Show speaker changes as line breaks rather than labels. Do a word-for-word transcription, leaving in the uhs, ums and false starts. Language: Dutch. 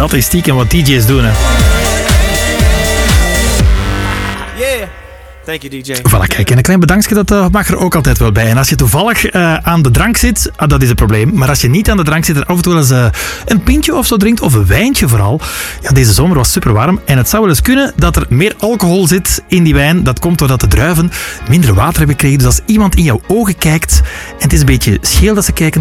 altijd stiekem wat D J's doen, hè.
Yeah. Thank you, D J.
Voilà, kijk, en een klein bedankje, dat uh, mag er ook altijd wel bij. En als je toevallig uh, aan de drank zit, uh, dat is het probleem. Maar als je niet aan de drank zit en af en toe wel eens uh, een pintje of zo drinkt, of een wijntje vooral. Ja, deze zomer was super warm. En het zou wel eens kunnen dat er meer alcohol zit in die wijn. Dat komt doordat de druiven minder water hebben gekregen. Dus als iemand in jouw ogen kijkt, en het is een beetje scheel dat ze kijken,